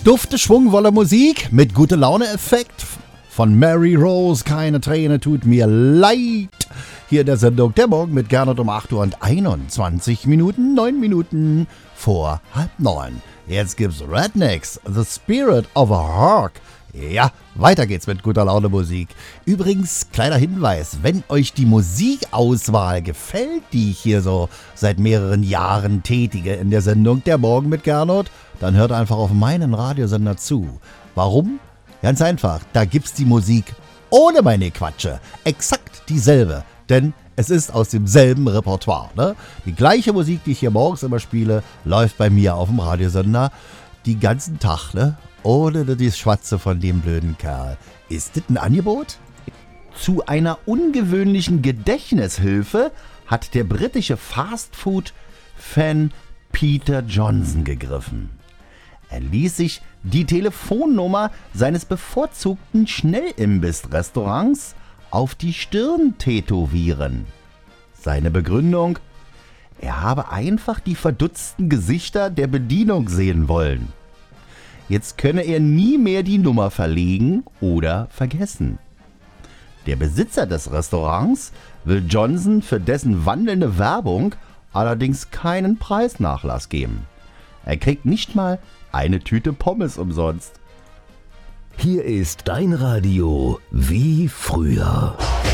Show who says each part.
Speaker 1: Dufte, schwungvolle Musik mit gute Laune-Effekt von Mary Rose. Keine Träne tut mir leid. Hier in der Sendung Der Morgen mit Gernot um 8 Uhr und 21 Minuten, 9 Minuten vor 8:30. Jetzt gibt's Rednecks, The Spirit of a Hawk. Ja, weiter geht's mit guter Laune Musik. Übrigens, kleiner Hinweis, wenn euch die Musikauswahl gefällt, die ich hier so seit mehreren Jahren tätige in der Sendung Der Morgen mit Gernot, dann hört einfach auf meinen Radiosender zu. Warum? Ganz einfach, da gibt's die Musik ohne meine Quatsche. Exakt dieselbe, denn es ist aus demselben Repertoire. Ne? Die gleiche Musik, die ich hier morgens immer spiele, läuft bei mir auf dem Radiosender den ganzen Tag, ne? Ohne die Schwatze von dem blöden Kerl. Ist das ein Angebot? Zu einer ungewöhnlichen Gedächtnishilfe hat der britische Fastfood-Fan Peter Johnson gegriffen. Er ließ sich die Telefonnummer seines bevorzugten Schnellimbiss-Restaurants auf die Stirn tätowieren. Seine Begründung: Er habe einfach die verdutzten Gesichter der Bedienung sehen wollen. Jetzt könne er nie mehr die Nummer verlegen oder vergessen. Der Besitzer des Restaurants will Johnson für dessen wandelnde Werbung allerdings keinen Preisnachlass geben. Er kriegt nicht mal eine Tüte Pommes umsonst.
Speaker 2: Hier ist dein Radio wie früher.